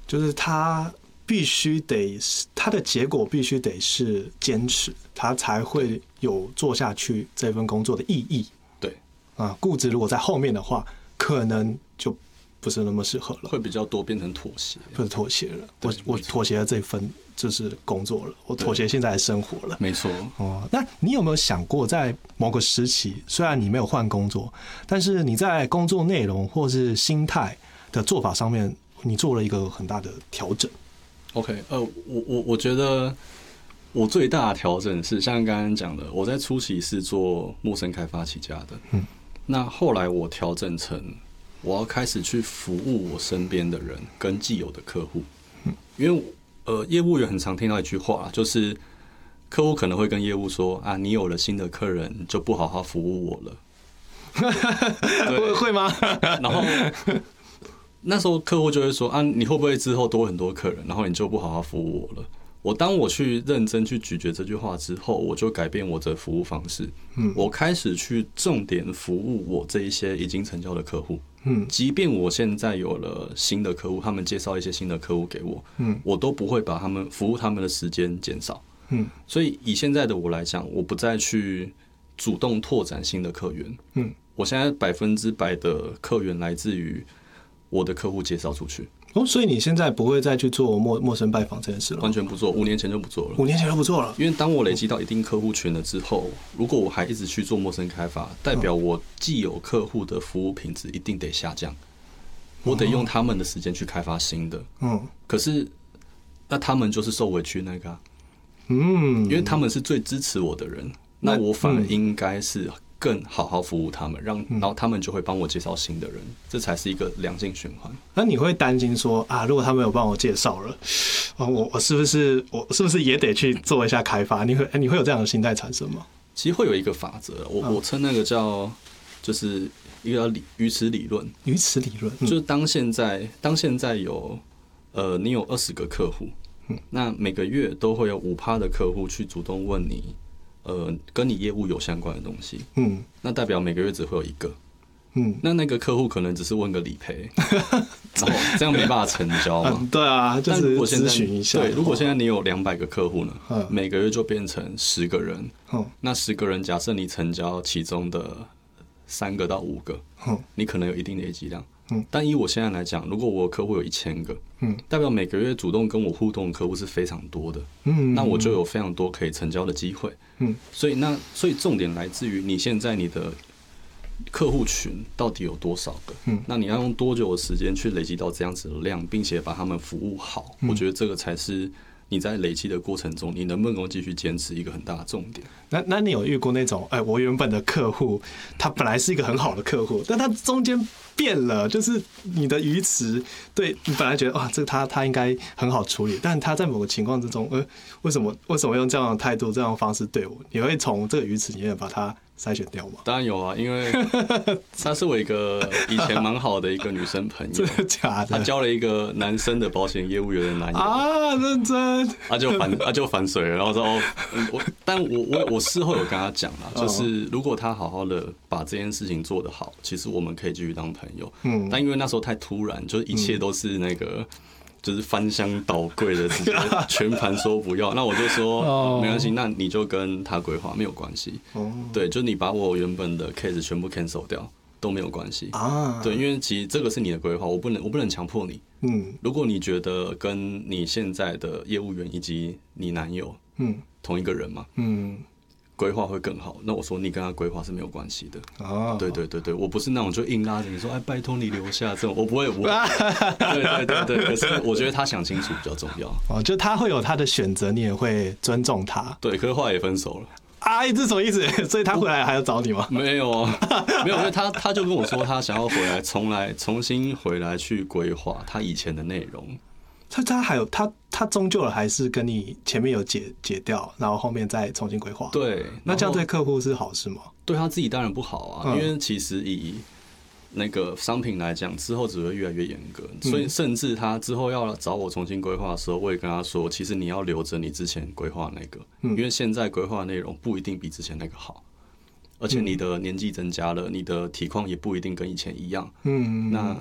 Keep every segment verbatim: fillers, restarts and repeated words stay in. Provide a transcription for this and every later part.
就是他必须得，他的结果必须得是坚持，他才会有做下去这份工作的意义。 对啊，固执如果在后面的话，可能就不是那么适合了， 会比较多变成妥协， 或者妥协了。我我妥协了这份就是工作了，我妥协现在的生活了。 没错。 哦，那你有没有想过，在某个时期，虽然你没有换工作，但是你在工作内容或是心态的做法上面，你做了一个很大的调整？ OK， 呃，我我我觉得我最大的调整是像刚刚讲的，我在初期是做陌生开发起家的，嗯，那后来我调整成我要开始去服务我身边的人跟既有的客户，嗯，因为呃，业务员很常听到一句话，就是客户可能会跟业务说啊，你有了新的客人就不好好服务我了， 会会吗？ 然后。那时候客户就会说啊，你会不会之后多很多客人，然后你就不好好服务我了？我当我去认真去咀嚼这句话之后，我就改变我的服务方式。嗯，我开始去重点服务我这一些已经成交的客户。嗯，即便我现在有了新的客户，他们介绍一些新的客户给我，嗯，我都不会把他们服务他们的时间减少。嗯，所以以现在的我来讲，我不再去主动拓展新的客源。嗯，我现在百分之百的客源来自于我的客户介绍出去。 哦，所以你现在不会再去做陌陌生拜访这件事了？ 完全不做，五年前就不做了。 五年前就不做了， 因为当我累积到一定客户群了之后，如果我还一直去做陌生开发，代表我既有客户的服务品质一定得下降，我得用他们的时间去开发新的。嗯，可是那他们就是受委屈那个、啊，嗯，因为他们是最支持我的人，那我反而应该是更好好服务他们，让然后他们就会帮我介绍新的人，这才是一个良性循环。 那你会担心说啊，如果他们有帮我介绍了，我我是不是我是不是也得去做一下开发？你会你会有这样的心态产生吗？ 其实会有一个法则，我我称那个叫就是一个叫理鱼池理论。 鱼池理论、嗯、 就是当现在当现在有呃你有二十个客户，那每个月都会有五趴的客户去主动问你。呃，跟你业务有相关的东西，嗯，那代表每个月只会有一个，嗯，那那个客户可能只是问个理赔，然后这样没办法成交嘛？ 嗯、对啊，就是咨询一下。 对，如果现在你有两百个客户呢，嗯、每个月就变成十个人，嗯、那十个人假设你成交其中的三个到五个，嗯、你可能有一定的业绩量。嗯、但以我现在来讲，如果我的客户有一千个，嗯，代表每个月主动跟我互动的客户是非常多的，嗯，那我就有非常多可以成交的机会，嗯，所以那所以重点来自于你现在你的客户群到底有多少个，嗯，那你要用多久的时间去累积到这样子的量，并且把他们服务好，嗯、我觉得这个才是你在累积的过程中，你能不能够继续坚持一个很大的重点。 那那你有遇过那种，哎，我原本的客户他本来是一个很好的客户，但他中间变了，就是你的鱼池，对你本来觉得哇，这个他他应该很好处理，但他在某个情况之中，呃，为什么为什么用这样的态度、这样的方式对我？你会从这个鱼池里面把它筛选掉吗？ 当然有啊，因为她是我一个以前蛮好的一个女生朋友， 真的假的？ 她交了一个男生的保险业务员的男友啊，认真， 她就反她就反水了，然后说哦，我但我我我事后有跟她讲啦，就是如果她好好的把这件事情做得好，其实我们可以继续当朋友。嗯，但因为那时候太突然，就是一切都是那个。就是翻箱倒柜的，直接全盘说不要。那我就说、哦、没关系，那你就跟他规划没有关系。哦、对，就你把我原本的 case 全部 cancel 掉都没有关系啊。对，因为其实这个是你的规划，我不能我不能强迫你。嗯，如果你觉得跟你现在的业务员以及你男友，嗯，同一个人嘛，嗯。规划会更好，那我说你跟他规划是没有关系的。哦，对对对对，我不是那种就硬拉着你说，哎，拜托你留下这种，我不会，我对对对对，可是我觉得他想清楚比较重要。 哦，就他会有他的选择，你也会尊重他。 对，可是后来也分手了。 啊，这什么意思？所以他回来还要找你吗？ 没有啊，没有，因为他他就跟我说，他想要回来，重来重新回来去规划他以前的内容。 他他还有他他终究还是跟你前面有解解掉，然后后面再重新规划。 对， 那这样对客户是好事吗？ 对他自己当然不好啊，嗯、因为其实以那个商品来讲，之后只会越来越严格，嗯、所以甚至他之后要找我重新规划的时候，我也跟他说，其实你要留着你之前规划那个，嗯、因为现在规划内容不一定比之前那个好，而且你的年纪增加了，你的体况也不一定跟以前一样。嗯，那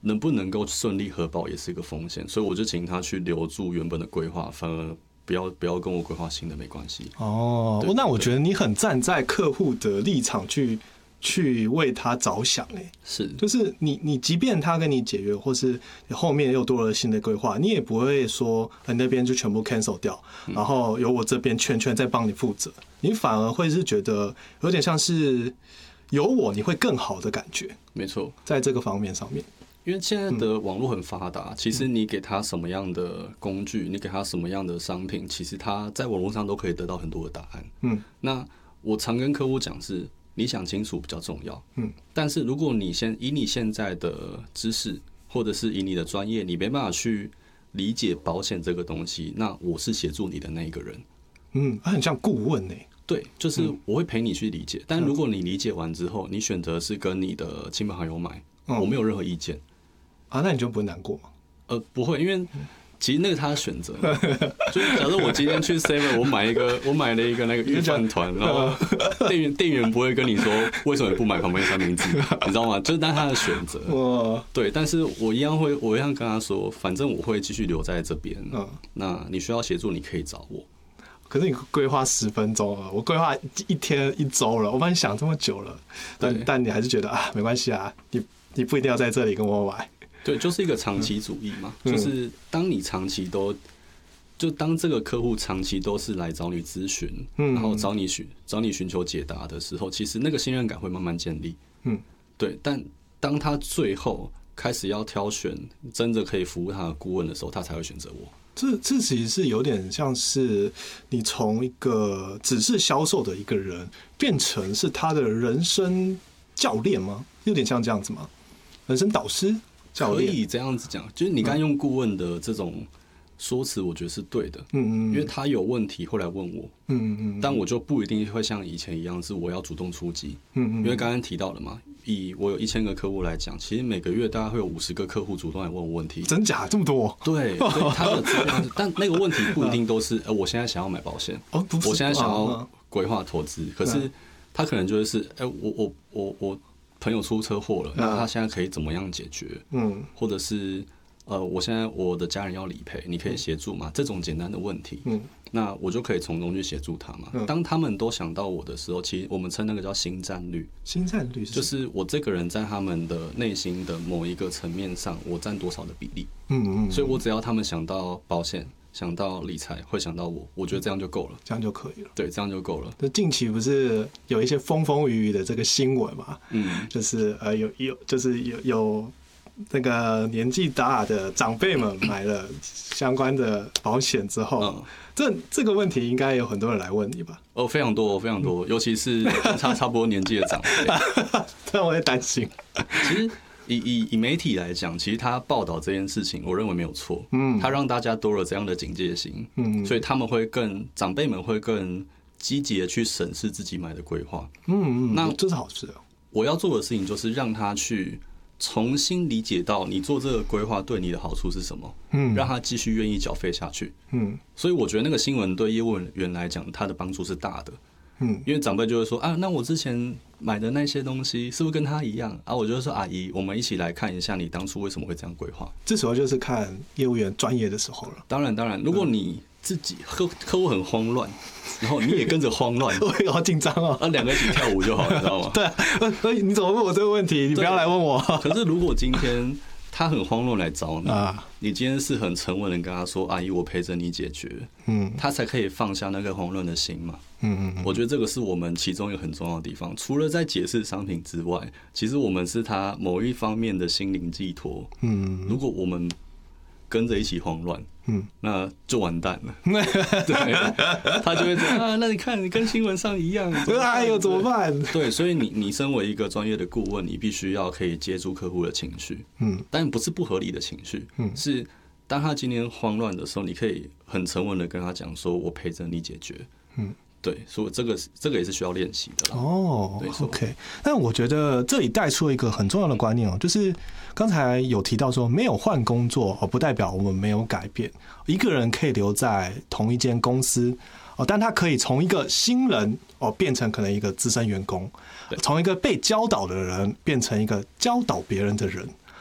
能不能够顺利核保也是一个风险，所以我就请他去留住原本的规划，反而不要不要跟我规划新的没关系。 哦，那我觉得你很站在客户的立场去去为他着想，哎， 是， 就是你你即便他跟你解约，或是你后面又多了新的规划，你也不会说你那边就全部 cancel 掉，然后由我这边全权在帮你负责，你反而会是觉得有点像是有我你会更好的感觉。 没错， 在这个方面上面。 因为现在的网络很发达，其实你给他什么样的工具，你给他什么样的商品，其实他在网络上都可以得到很多的答案。嗯，那我常跟客户讲是，你想清楚比较重要。嗯，但是如果你先以你现在的知识，或者是以你的专业，你没办法去理解保险这个东西，那我是协助你的那一个人。 嗯，他很像顾问呢。 对，就是我会陪你去理解，但如果你理解完之后，你选择是跟你的亲朋好友买，我没有任何意见。 啊，那你就不会难过吗？ 呃，不会，因为其实那个他的选择，就是假设我今天去 Seven， 我买一个，我买了一个那个御饭团，然后店员店员不会跟你说为什么你不买旁边三明治，你知道吗？就是那他的选择。对，但是我一样会，我一样跟他说，反正我会继续留在这边。嗯，那你需要协助，你可以找我。 可是你规划十分钟了，我规划一天一周了，我帮你想这么久了，但但你还是觉得啊，没关系啊，你你不一定要在这里跟我买。 对，就是一个长期主义嘛，嗯、就是当你长期都，就当这个客户长期都是来找你咨询，嗯、然后找你寻找你寻求解答的时候，其实那个信任感会慢慢建立。嗯，对。但当他最后开始要挑选真的可以服务他的顾问的时候，他才会选择我。 这这其实是有点像是你从一个只是销售的一个人，变成是他的人生教练吗？有点像这样子吗？人生导师？ 可以这样子讲，就是你刚用顾问的这种说辞，我觉得是对的。嗯嗯，因为他有问题会来问我。嗯嗯，但我就不一定会像以前一样是我要主动出击。嗯嗯，因为刚刚提到了嘛，以我有一千个客户来讲，其实每个月大概会有五十个客户主动来问我问题。 真假这么多？ 对，他的资料，但那个问题不一定都是，呃，我现在想要买保险，哦，不是，我现在想要规划投资，可是他可能就是，哎，我我我我。朋友出车祸了，那他现在可以怎么样解决？嗯，或者是呃，我现在我的家人要理赔，你可以协助吗？这种简单的问题，嗯，那我就可以从中去协助他嘛。嗯、当他们都想到我的时候，其实我们称那个叫心战率。 心战率是就是我这个人在他们的内心的某一个层面上，我占多少的比例？嗯嗯，所以我只要他们想到保险。想到理财会想到我，我觉得这样就够了， 这样就可以了。 对，这样就够了。 那近期不是有一些风风雨雨的这个新闻嘛？嗯，就是呃有有就是有有那个年纪大的长辈们买了相关的保险之后，嗯、这这个问题应该有很多人来问你吧？ 哦，非常多，非常多，尤其是差差不多年纪的长辈， 这我也担心。 其实。以以以媒体来讲，其实他报道这件事情，我认为没有错。嗯，他让大家多了这样的警戒心，嗯，所以他们会更长辈们会更积极的去审视自己买的规划。 嗯嗯，那这是好事啊。 我要做的事情就是让他去重新理解到你做这个规划对你的好处是什么，嗯，让他继续愿意缴费下去。嗯，所以我觉得那个新闻对业务员来讲，他的帮助是大的。嗯，因为长辈就会说啊，那我之前买的那些东西是不是跟他一样啊？我就说阿姨，我们一起来看一下你当初为什么会这样规划。 这时候就是看业务员专业的时候了。 当然，当然，如果你自己客客户很慌乱，然后你也跟着慌乱， 我好紧张哦。 那两个一起跳舞就好了，你知道吗？ 对，你怎么问我这个问题？你不要来问我。 可是如果今天他很慌乱来找你，啊、你今天是很沉稳的跟他说：“阿姨，我陪着你解决。”嗯，他才可以放下那个慌乱的心嘛。嗯嗯，我觉得这个是我们其中一个很重要的地方。除了在解释商品之外，其实我们是他某一方面的心灵寄托。嗯，如果我们跟着一起慌乱，嗯，那就完蛋了。对，他就会说啊，那你看你跟新闻上一样， 哎呦怎么办？ 对，所以你你身为一个专业的顾问，你必须要可以接住客户的情绪，嗯，但不是不合理的情绪，嗯，是当他今天慌乱的时候，你可以很沉稳的跟他讲说，我陪着你解决，嗯。对，所以这个这个也是需要练习的哦。OK， 但我觉得这里带出了一个很重要的观念哦，就是刚才有提到说，没有换工作哦，不代表我们没有改变。一个人可以留在同一间公司哦，但他可以从一个新人哦变成可能一个资深员工，从一个被教导的人变成一个教导别人的人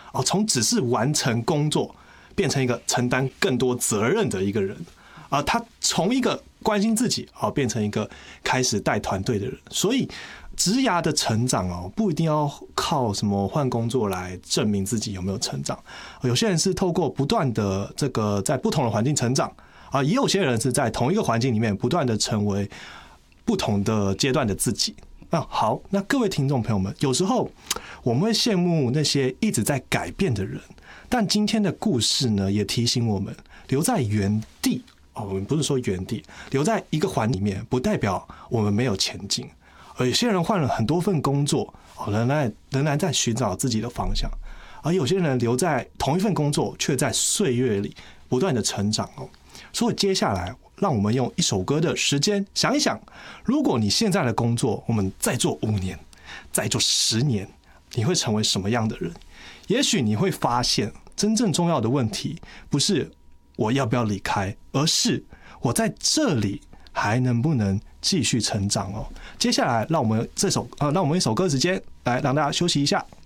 哦，从只是完成工作变成一个承担更多责任的一个人啊，他从一个关心自己啊变成一个开始带团队的人。所以职涯的成长哦，不一定要靠什么换工作来证明自己有没有成长。有些人是透过不断的这个在不同的环境成长啊，也有些人是在同一个环境里面不断的成为不同的阶段的自己。那好，那各位听众朋友们，有时候我们会羡慕那些一直在改变的人，但今天的故事呢，也提醒我们，留在原地哦，我们不是说原地，留在一个环里面，不代表我们没有前进。而有些人换了很多份工作，哦，仍然仍然在寻找自己的方向，而有些人留在同一份工作，却在岁月里不断的成长哦。所以接下来，让我们用一首歌的时间想一想，如果你现在的工作我们再做五年，再做十年，你会成为什么样的人？也许你会发现，真正重要的问题不是我要不要离开，而是我在这里还能不能继续成长哦。接下来，让我们这首呃，让我们一首歌时间来让大家休息一下。